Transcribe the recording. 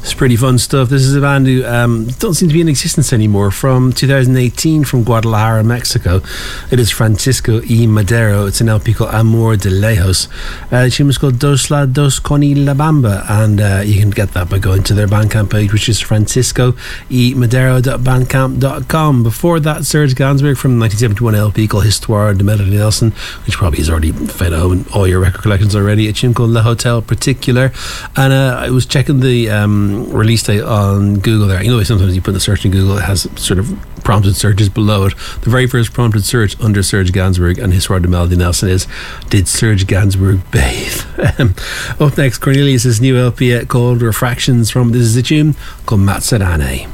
It's pretty fun stuff. This is a band who don't seem to be in existence anymore. From 2018, from Guadalajara, Mexico. It is Francisco y Madero. It's an LP called Amor de Lejos. The tune was called Dos Lados con la Bamba, and you can get that by going to their Bandcamp page, which is franciscoymadero.bandcamp.com. Before that, Serge Gainsbourg from 1971 LP called Histoire de Melody Nelson, which probably is already fed home in all your record collections already. A tune called Le Hotel Particular. And I was checking the release date on Google there. You know, sometimes you put the search in Google, it has sort of prompted searches below it. The very first prompted search under Serge Gainsbourg and Histoire de Melody Nelson is, did Serge Gainsbourg bathe? Up next, Cornelius' new LP called Refractions from, this is a tune called Mazzarane.